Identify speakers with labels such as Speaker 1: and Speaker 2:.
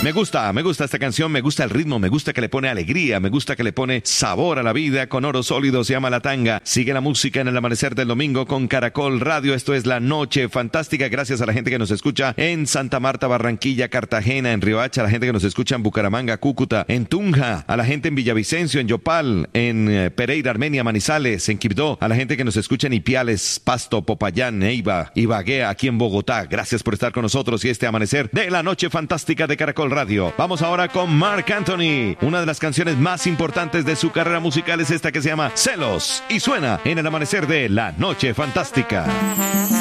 Speaker 1: Me gusta esta canción, me gusta el ritmo, me gusta que le pone alegría, me gusta que le pone sabor a la vida. Con Oro Sólido se llama La Tanga. Sigue la música en el amanecer del domingo con Caracol Radio. Esto es La Noche Fantástica. Gracias a la gente que nos escucha en Santa Marta, Barranquilla, Cartagena, en Riohacha, a la gente que nos escucha en Bucaramanga, Cúcuta, en Tunja, a la gente en Villavicencio, en Yopal, en Pereira, Armenia, Manizales, en Quibdó, a la gente que nos escucha en Ipiales, Pasto, Popayán, Neiva, Ibagué, aquí en Bogotá. Gracias por estar con nosotros y este amanecer de La Noche Fantástica de Caracol Radio. Vamos ahora con Marc Anthony. Una de las canciones más importantes de su carrera musical es esta que se llama Celos y suena en el amanecer de La Noche Fantástica.